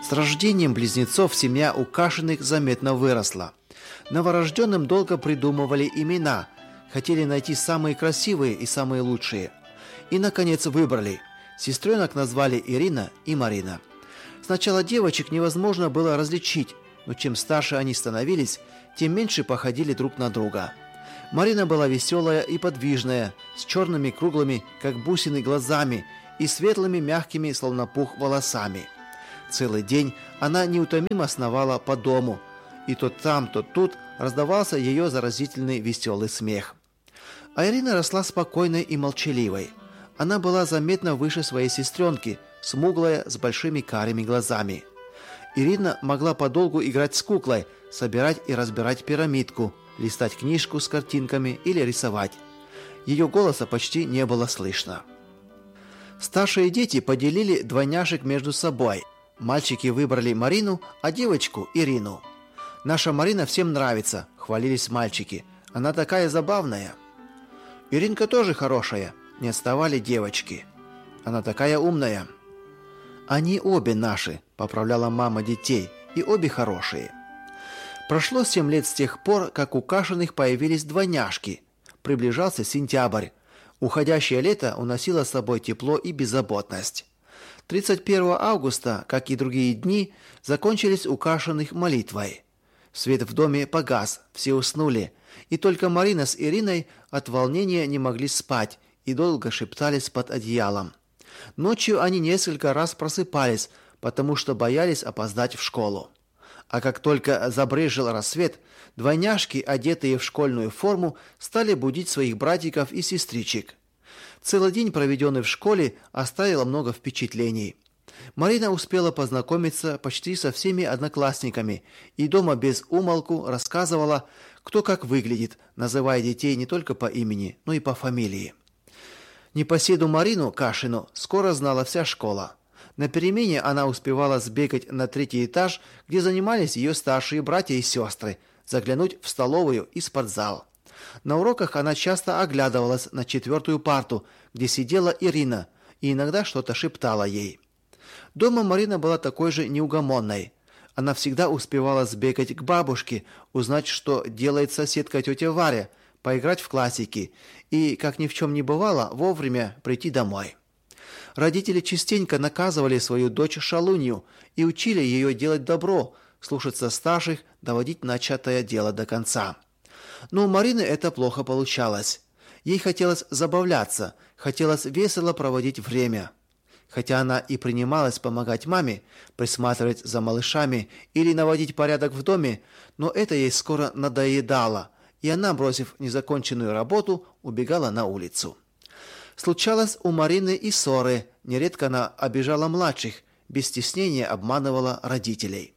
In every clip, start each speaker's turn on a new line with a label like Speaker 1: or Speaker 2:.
Speaker 1: С рождением близнецов семья у Кашиных заметно выросла. Новорожденным долго придумывали имена, хотели найти самые красивые и самые лучшие. И, наконец, выбрали. Сестренок назвали Ирина и Марина. Сначала девочек невозможно было различить, но чем старше они становились, тем меньше походили друг на друга. Марина была веселая и подвижная, с черными круглыми, как бусины, глазами и светлыми, мягкими, словно пух, волосами. Целый день она неутомимо сновала по дому, и то там, то тут раздавался ее заразительный веселый смех. А Ирина росла спокойной и молчаливой. Она была заметно выше своей сестренки, смуглая, с большими карими глазами. Ирина могла подолгу играть с куклой, собирать и разбирать пирамидку, листать книжку с картинками или рисовать. Ее голоса почти не было слышно. Старшие дети поделили двойняшек между собой. Мальчики выбрали Марину, а девочку – Ирину. «Наша Марина всем нравится», – хвалились мальчики. «Она такая забавная». «Иринка тоже хорошая», – не отставали девочки. «Она такая умная». «Они обе наши», – поправляла мама детей, – «и обе хорошие». Прошло 7 лет с тех пор, как у Кашиных появились двойняшки. Приближался сентябрь. Уходящее лето уносило с собой тепло и беззаботность. 31 августа, как и другие дни, закончились у Кашиных молитвой. Свет в доме погас, все уснули, и только Марина с Ириной от волнения не могли спать и долго шептались под одеялом. Ночью они несколько раз просыпались, потому что боялись опоздать в школу. А как только забрезжил рассвет, двойняшки, одетые в школьную форму, стали будить своих братиков и сестричек. Целый день, проведенный в школе, оставил много впечатлений. Марина успела познакомиться почти со всеми одноклассниками и дома без умолку рассказывала, кто как выглядит, называя детей не только по имени, но и по фамилии. Непоседу Марину Кашину скоро знала вся школа. На перемене она успевала сбегать на 3-й этаж, где занимались ее старшие братья и сестры, заглянуть в столовую и спортзал. На уроках она часто оглядывалась на 4-ю парту, где сидела Ирина, и иногда что-то шептала ей. Дома Марина была такой же неугомонной. Она всегда успевала сбегать к бабушке, узнать, что делает соседка тетя Варя, поиграть в классики и, как ни в чем не бывало, вовремя прийти домой. Родители частенько наказывали свою дочь шалунью и учили ее делать добро, слушаться старших, доводить начатое дело до конца. Но у Марины это плохо получалось. Ей хотелось забавляться, хотелось весело проводить время. Хотя она и принималась помогать маме, присматривать за малышами или наводить порядок в доме, но это ей скоро надоедало, и она, бросив незаконченную работу, убегала на улицу. Случалось у Марины и ссоры, нередко она обижала младших, без стеснения обманывала родителей.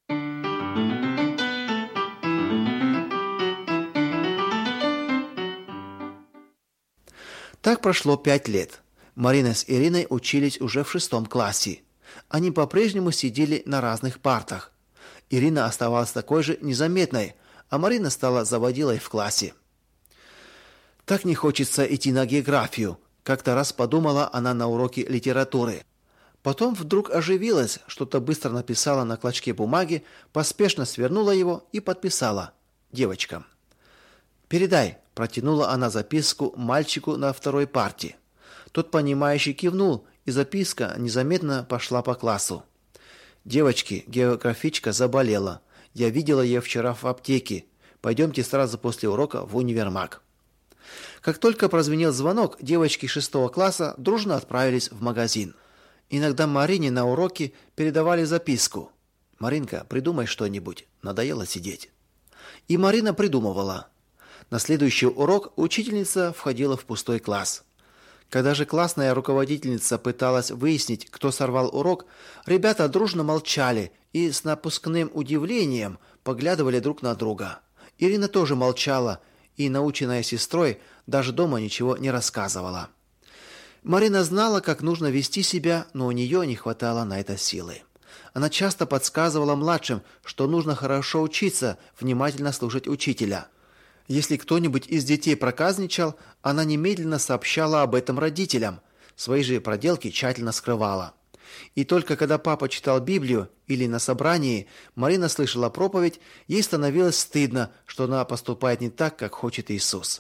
Speaker 1: Так прошло 5 лет. Марина с Ириной учились уже в 6 классе. Они по-прежнему сидели на разных партах. Ирина оставалась такой же незаметной, а Марина стала заводилой в классе. «Так не хочется идти на географию», – как-то раз подумала она на уроке литературы. Потом вдруг оживилась, что-то быстро написала на клочке бумаги, поспешно свернула его и подписала девочкам. «Передай», – протянула она записку мальчику на 2-й парте. Тот, понимающе кивнул, и записка незаметно пошла по классу. «Девочки, географичка заболела. Я видела ее вчера в аптеке. Пойдемте сразу после урока в универмаг». Как только прозвенел звонок, девочки 6 класса дружно отправились в магазин. Иногда Марине на уроке передавали записку. «Маринка, придумай что-нибудь. Надоело сидеть». И Марина придумывала. На следующий урок учительница входила в пустой класс. Когда же классная руководительница пыталась выяснить, кто сорвал урок, ребята дружно молчали и с напускным удивлением поглядывали друг на друга. Ирина тоже молчала и, наученная сестрой, даже дома ничего не рассказывала. Марина знала, как нужно вести себя, но у нее не хватало на это силы. Она часто подсказывала младшим, что нужно хорошо учиться, внимательно слушать учителя. Если кто-нибудь из детей проказничал, она немедленно сообщала об этом родителям. Свои же проделки тщательно скрывала. И только когда папа читал Библию или на собрании Марина слышала проповедь, ей становилось стыдно, что она поступает не так, как хочет Иисус.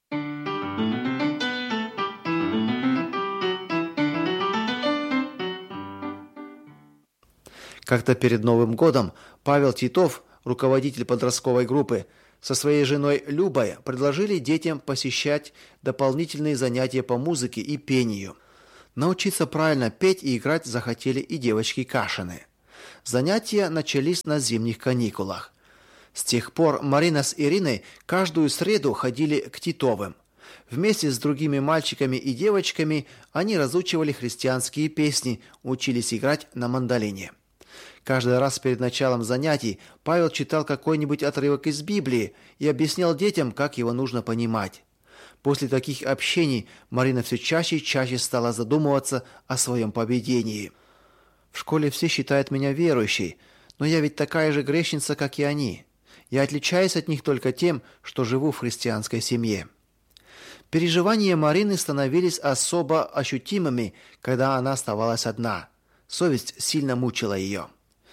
Speaker 1: Как-то перед Новым годом Павел Титов, руководитель подростковой группы, со своей женой Любой предложили детям посещать дополнительные занятия по музыке и пению. Научиться правильно петь и играть захотели и девочки Кашины. Занятия начались на зимних каникулах. С тех пор Марина с Ириной каждую среду ходили к Титовым. Вместе с другими мальчиками и девочками они разучивали христианские песни, учились играть на мандолине. Каждый раз перед началом занятий Павел читал какой-нибудь отрывок из Библии и объяснял детям, как его нужно понимать. После таких общений Марина все чаще и чаще стала задумываться о своем поведении. В школе все считают меня верующей, но я ведь такая же грешница, как и они. Я отличаюсь от них только тем, что живу в христианской семье. Переживания Марины становились особо ощутимыми, когда она оставалась одна. Совесть сильно мучила ее.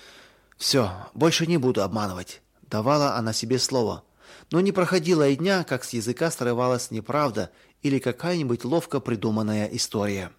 Speaker 1: «Все, больше не буду обманывать», — давала она себе слово. Но не проходило и дня, как с языка срывалась неправда или какая-нибудь ловко придуманная история.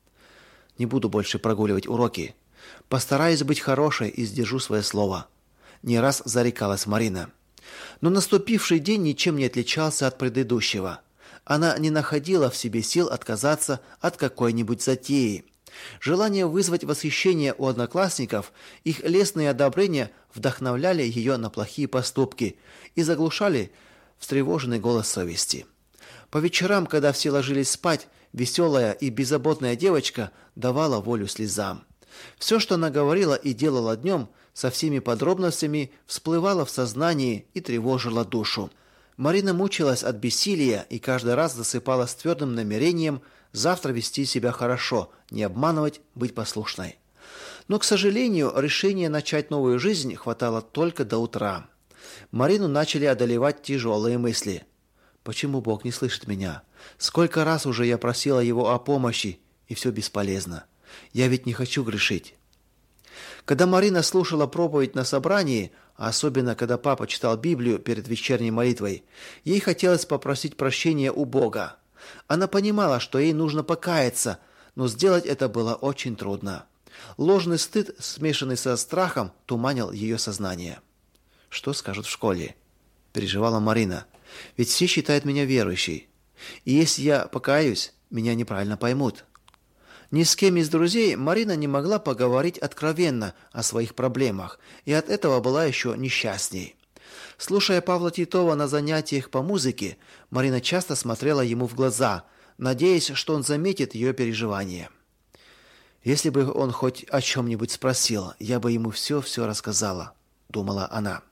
Speaker 1: «Не буду больше прогуливать уроки. Постараюсь быть хорошей и сдержу свое слово», — не раз зарекалась Марина. Но наступивший день ничем не отличался от предыдущего. Она не находила в себе сил отказаться от какой-нибудь затеи. Желание вызвать восхищение у одноклассников, их лестные одобрения вдохновляли ее на плохие поступки и заглушали встревоженный голос совести. По вечерам, когда все ложились спать, веселая и беззаботная девочка давала волю слезам. Все, что она говорила и делала днем, со всеми подробностями всплывало в сознании и тревожило душу. Марина мучилась от бессилия и каждый раз засыпала с твердым намерением завтра вести себя хорошо, не обманывать, быть послушной. Но, к сожалению, решения начать новую жизнь хватало только до утра. Марину начали одолевать тяжелые мысли. Почему Бог не слышит меня? Сколько раз уже я просила Его о помощи, и все бесполезно. Я ведь не хочу грешить. Когда Марина слушала проповедь на собрании, а особенно когда папа читал Библию перед вечерней молитвой, ей хотелось попросить прощения у Бога. Она понимала, что ей нужно покаяться, но сделать это было очень трудно. Ложный стыд, смешанный со страхом, туманил ее сознание. «Что скажут в школе?» – переживала Марина. «Ведь все считают меня верующей. И если я покаюсь, меня неправильно поймут». Ни с кем из друзей Марина не могла поговорить откровенно о своих проблемах, и от этого была еще несчастней. Слушая Павла Титова на занятиях по музыке, Марина часто смотрела ему в глаза, надеясь, что он заметит ее переживания. «Если бы он хоть о чем-нибудь спросил, я бы ему все рассказала», — думала она.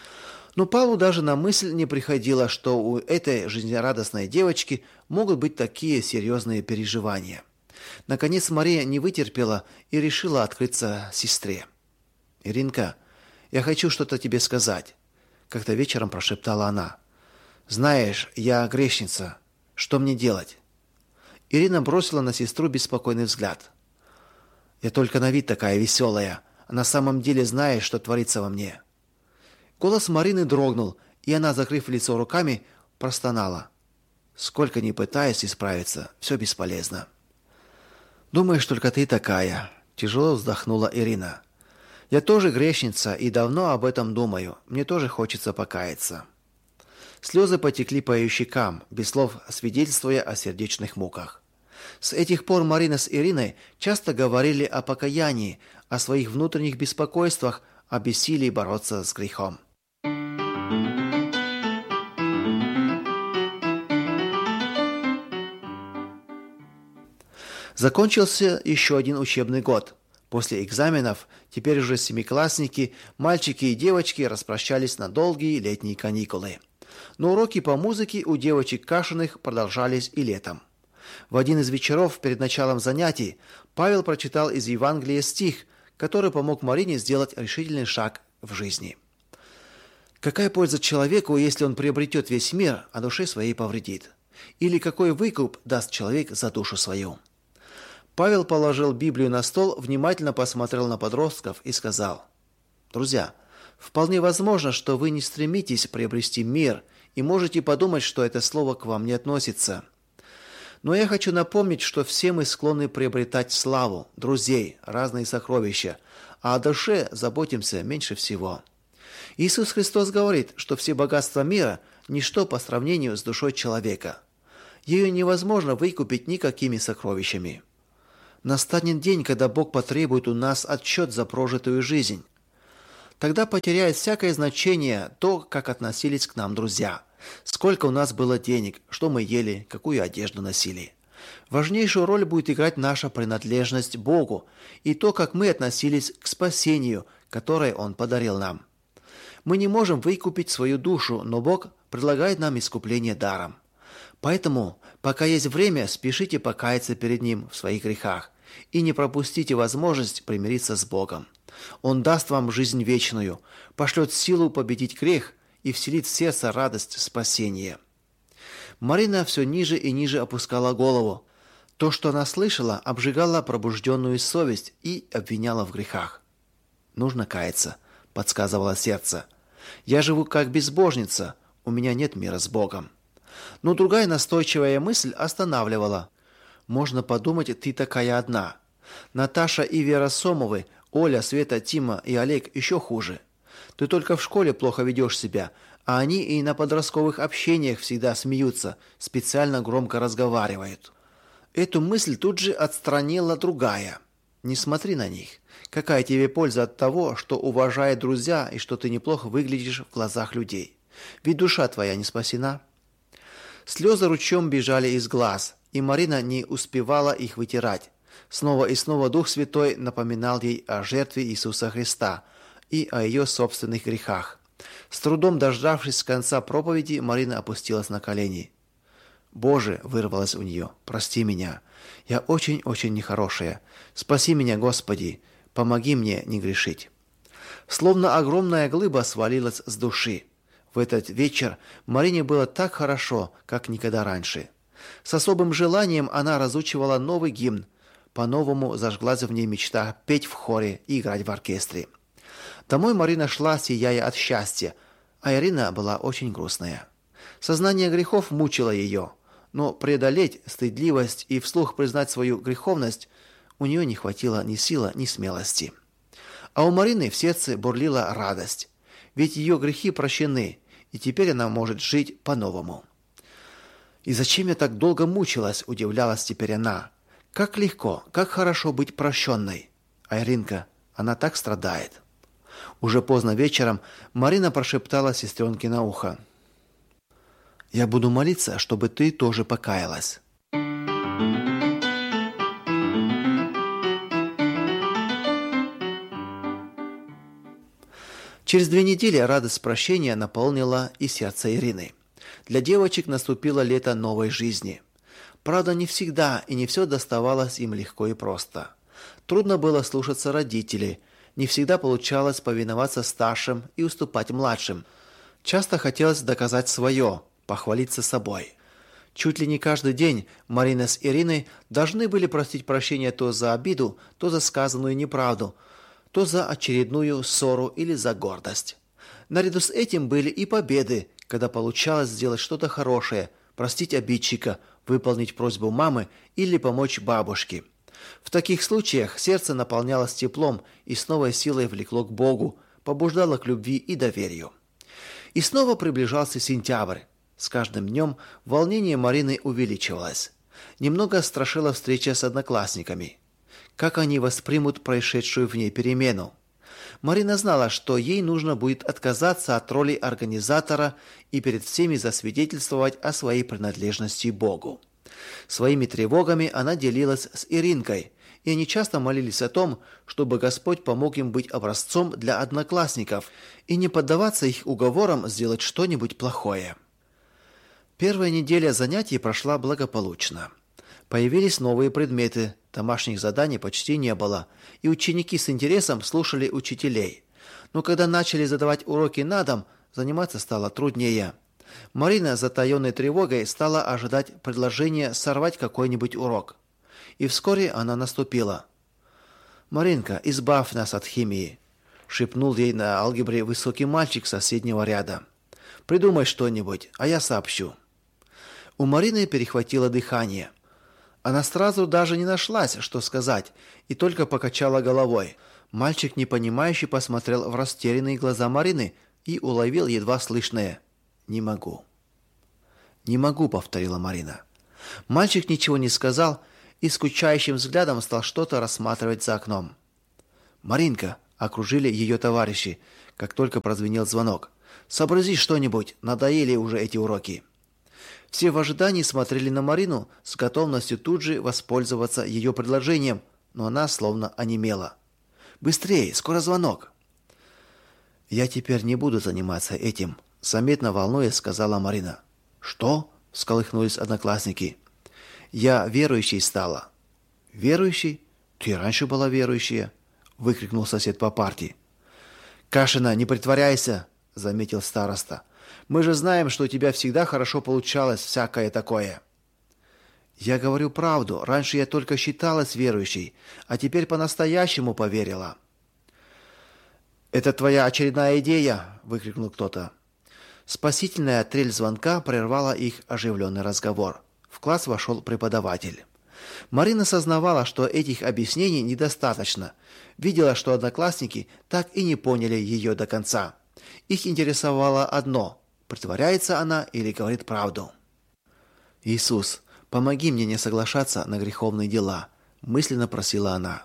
Speaker 1: Но Павлу даже на мысль не приходило, что у этой жизнерадостной девочки могут быть такие серьезные переживания. Наконец Мария не вытерпела и решила открыться сестре. «Иринка, я хочу что-то тебе сказать», — как-то вечером прошептала она. «Знаешь, я грешница. Что мне делать?» Ирина бросила на сестру беспокойный взгляд. «Я только на вид такая веселая, а на самом деле знаешь, что творится во мне». Голос Марины дрогнул, и она, закрыв лицо руками, простонала. «Сколько ни пытаюсь исправиться, все бесполезно». «Думаешь, только ты такая», – тяжело вздохнула Ирина. «Я тоже грешница и давно об этом думаю. Мне тоже хочется покаяться». Слезы потекли по ее щекам, без слов свидетельствуя о сердечных муках. С этих пор Марина с Ириной часто говорили о покаянии, о своих внутренних беспокойствах, о бессилии бороться с грехом. Закончился еще один учебный год. После экзаменов, теперь уже семиклассники, мальчики и девочки распрощались на долгие летние каникулы. Но уроки по музыке у девочек Кашиных продолжались и летом. В один из вечеров перед началом занятий Павел прочитал из Евангелия стих, который помог Марине сделать решительный шаг в жизни. «Какая польза человеку, если он приобретет весь мир, а душе своей повредит? Или какой выкуп даст человек за душу свою?» Павел положил Библию на стол, внимательно посмотрел на подростков и сказал: «Друзья, вполне возможно, что вы не стремитесь приобрести мир и можете подумать, что это слово к вам не относится. Но я хочу напомнить, что все мы склонны приобретать славу, друзей, разные сокровища, а о душе заботимся меньше всего. Иисус Христос говорит, что все богатства мира – ничто по сравнению с душой человека. Ее невозможно выкупить никакими сокровищами. Настанет день, когда Бог потребует у нас отчет за прожитую жизнь. Тогда потеряет всякое значение то, как относились к нам друзья. Сколько у нас было денег, что мы ели, какую одежду носили. Важнейшую роль будет играть наша принадлежность Богу и то, как мы относились к спасению, которое Он подарил нам. Мы не можем выкупить свою душу, но Бог предлагает нам искупление даром. Поэтому, пока есть время, спешите покаяться перед Ним в своих грехах и не пропустите возможность примириться с Богом. Он даст вам жизнь вечную, пошлет силу победить грех и вселит в сердце радость спасения». Марина все ниже и ниже опускала голову. То, что она слышала, обжигало пробужденную совесть и обвиняло в грехах. «Нужно каяться», — подсказывало сердце. «Я живу как безбожница, у меня нет мира с Богом». Но другая настойчивая мысль останавливала. «Можно подумать, ты такая одна. Наташа и Вера Сомовы, Оля, Света, Тима и Олег еще хуже. Ты только в школе плохо ведешь себя, а они и на подростковых общениях всегда смеются, специально громко разговаривают». Эту мысль тут же отстранила другая. «Не смотри на них. Какая тебе польза от того, что уважают друзья и что ты неплохо выглядишь в глазах людей? Ведь душа твоя не спасена». Слезы ручьем бежали из глаз, и Марина не успевала их вытирать. Снова и снова Дух Святой напоминал ей о жертве Иисуса Христа и о ее собственных грехах. С трудом дождавшись конца проповеди, Марина опустилась на колени. «Боже!» – вырвалось у нее. «Прости меня. Я очень-очень нехорошая. Спаси меня, Господи! Помоги мне не грешить». Словно огромная глыба свалилась с души. В этот вечер Марине было так хорошо, как никогда раньше. С особым желанием она разучивала новый гимн. По-новому зажглась в ней мечта петь в хоре и играть в оркестре. Домой Марина шла, сияя от счастья, а Ирина была очень грустная. Сознание грехов мучило ее, но преодолеть стыдливость и вслух признать свою греховность у нее не хватило ни силы, ни смелости. А у Марины в сердце бурлила радость, ведь ее грехи прощены, и теперь она может жить по-новому. «И зачем я так долго мучилась?» – удивлялась теперь она. «Как легко, как хорошо быть прощенной. А Иринка, она так страдает». Уже поздно вечером Марина прошептала сестренке на ухо: «Я буду молиться, чтобы ты тоже покаялась». Через 2 недели радость прощения наполнила и сердце Ирины. Для девочек наступило лето новой жизни. Правда, не всегда и не все доставалось им легко и просто. Трудно было слушаться родителей, не всегда получалось повиноваться старшим и уступать младшим. Часто хотелось доказать свое, похвалиться собой. Чуть ли не каждый день Марина с Ириной должны были просить прощения то за обиду, то за сказанную неправду, то за очередную ссору или за гордость. Наряду с этим были и победы, когда получалось сделать что-то хорошее, простить обидчика, выполнить просьбу мамы или помочь бабушке. В таких случаях сердце наполнялось теплом и с новой силой влекло к Богу, побуждало к любви и доверию. И снова приближался сентябрь. С каждым днем волнение Марины увеличивалось. Немного страшила встреча с одноклассниками. Как они воспримут происшедшую в ней перемену? Марина знала, что ей нужно будет отказаться от роли организатора и перед всеми засвидетельствовать о своей принадлежности Богу. Своими тревогами она делилась с Иринкой, и они часто молились о том, чтобы Господь помог им быть образцом для одноклассников и не поддаваться их уговорам сделать что-нибудь плохое. Первая неделя занятий прошла благополучно. Появились новые предметы, домашних заданий почти не было, и ученики с интересом слушали учителей. Но когда начали задавать уроки на дом, заниматься стало труднее. Марина с затаенной тревогой стала ожидать предложения сорвать какой-нибудь урок. и вскоре она наступила. «Маринка, избавь нас от химии», — шепнул ей на алгебре высокий мальчик соседнего ряда. «Придумай что-нибудь, а я сообщу». У Марины перехватило дыхание. Она сразу даже не нашлась, что сказать, и только покачала головой. Мальчик, непонимающе, посмотрел в растерянные глаза Марины и уловил едва слышное «не могу». «Не могу», — повторила Марина. Мальчик ничего не сказал и скучающим взглядом стал что-то рассматривать за окном. «Маринка», — окружили ее товарищи, как только прозвенел звонок. «Сообрази что-нибудь, надоели уже эти уроки». Все в ожидании смотрели на Марину с готовностью тут же воспользоваться ее предложением, но она словно онемела. «Быстрее, скоро звонок!» «Я теперь не буду заниматься этим», — заметно волнуясь, сказала Марина. «Что?» — всколыхнулись одноклассники. «Я верующей стала». «Верующей? Ты раньше была верующая», — выкрикнул сосед по парте. «Кашина, не притворяйся», — заметил староста. «Мы же знаем, что у тебя всегда хорошо получалось всякое такое». «Я говорю правду. Раньше я только считалась верующей, а теперь по-настоящему поверила». «Это твоя очередная идея?» — выкрикнул кто-то. Спасительная трель звонка прервала их оживленный разговор. В класс вошел преподаватель. Марина сознавала, что этих объяснений недостаточно. Видела, что одноклассники так и не поняли ее до конца. Их интересовало одно – притворяется она или говорит правду. «Иисус, помоги мне не соглашаться на греховные дела», – мысленно просила она.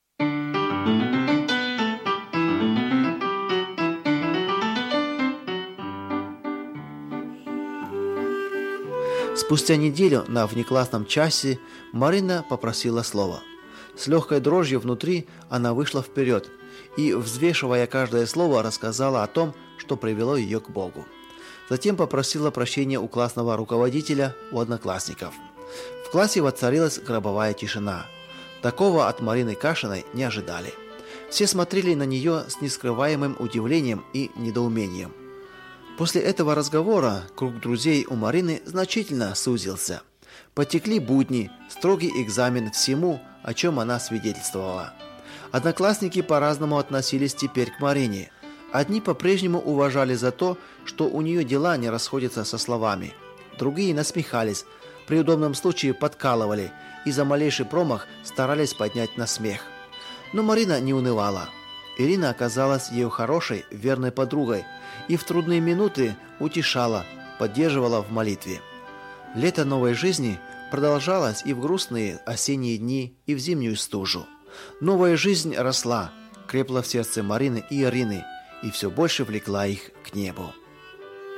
Speaker 1: Спустя неделю на внеклассном часе Марина попросила слова. С легкой дрожью внутри она вышла вперед и, взвешивая каждое слово, рассказала о том, что привело ее к Богу. Затем попросила прощения у классного руководителя, у одноклассников. В классе воцарилась гробовая тишина. Такого от Марины Кашиной не ожидали. Все смотрели на нее с нескрываемым удивлением и недоумением. После этого разговора круг друзей у Марины значительно сузился. Потекли будни, строгий экзамен всему, о чем она свидетельствовала. Одноклассники по-разному относились теперь к Марине. Одни по-прежнему уважали за то, что у нее дела не расходятся со словами. Другие насмехались, при удобном случае подкалывали и за малейший промах старались поднять на смех. Но Марина не унывала. Ирина оказалась ее хорошей, верной подругой и в трудные минуты утешала, поддерживала в молитве. Лето новой жизни продолжалось и в грустные осенние дни, и в зимнюю стужу. Новая жизнь росла, крепла в сердце Марины и Ирины и все больше влекла их к небу.